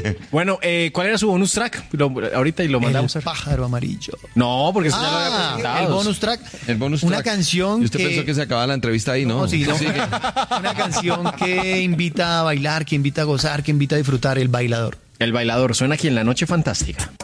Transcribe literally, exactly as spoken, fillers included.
Bueno, eh, ¿cuál era su bonus track? Lo- ahorita y lo mandamos. El pájaro amarillo. No, porque eso ya lo había Ah, presentado. el bonus track. El bonus Una track. canción ¿Y usted que... pensó que se acababa la entrevista ahí, no? No, sí, no. Sigue. Una canción que invita a bailar, que invita a gozar, que invita a disfrutar, El Bailador. El bailador suena aquí en La Noche Fantástica.